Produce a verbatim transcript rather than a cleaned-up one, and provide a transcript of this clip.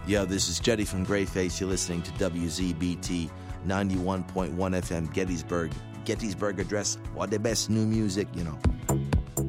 Yo, this is Jetty from Greyface. You're listening to W Z B T ninety-one point one F M, Gettysburg. Gettysburg Address, all the best new music, you know.